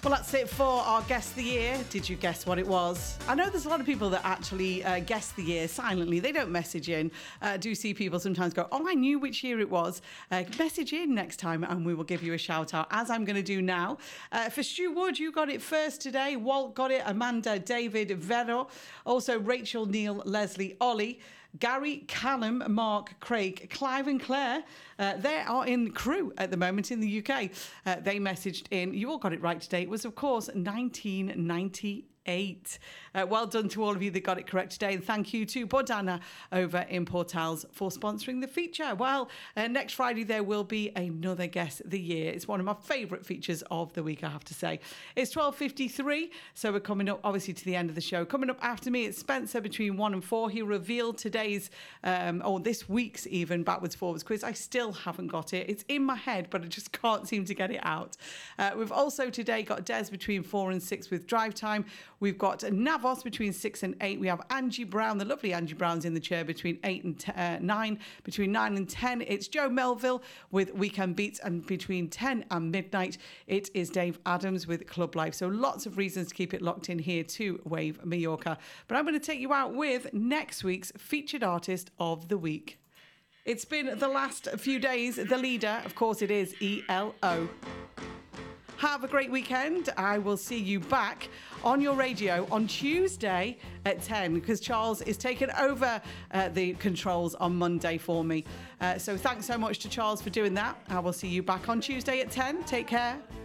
Well, that's it for our Guess the Year. Did you guess what it was? I know there's a lot of people that actually guess the year silently. They don't message in. I do see people sometimes go, oh, I knew which year it was. Message in next time and we will give you a shout out, as I'm going to do now. For Stu Wood, you got it first today. Walt got it. Amanda, David, Vero. Also Rachel, Neil, Leslie, Ollie. Gary, Callum, Mark, Craig, Clive and Claire, they are in Crewe at the moment in the UK. They messaged in, you all got it right today. It was, of course, 1998. Well done to all of you that got it correct today. And thank you to Bodana over in Portals for sponsoring the feature. Well, next Friday there will be another Guess the Year. It's one of my favourite features of the week, I have to say. It's 12:53, so we're coming up, obviously, to the end of the show. Coming up after me, it's Spencer between 1 and 4. He revealed today's, or this week's even, backwards forwards quiz. I still haven't got it. It's in my head, but I just can't seem to get it out. We've also today got Des between 4 and 6 with Drive Time. We've got Navos between 6 and 8. We have Angie Brown, the lovely Angie Brown's in the chair between 8 and 9. Between 9 and 10, it's Joe Melville with Weekend Beats. And between 10 and midnight, it is Dave Adams with Club Life. So lots of reasons to keep it locked in here to Wave Mallorca. But I'm going to take you out with next week's featured artist of the week. It's been the last few days. The leader, of course, it is ELO. Have a great weekend. I will see you back on your radio on Tuesday at 10 because Charles is taking over the controls on Monday for me. So thanks so much to Charles for doing that. I will see you back on Tuesday at 10. Take care.